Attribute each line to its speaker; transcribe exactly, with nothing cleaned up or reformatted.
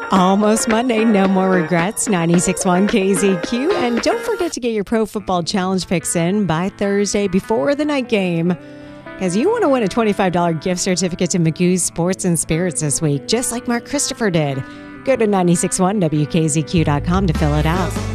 Speaker 1: Almost Monday, no more regrets. ninety-six point one K Z Q. And don't forget to get your Pro Football Challenge picks in by Thursday before the night game, because you want to win a twenty-five dollars gift certificate to Magoo's Sports and Spirits this week, just like Mark Christopher did. Go to nine six one W K Z Q dot com to fill it out.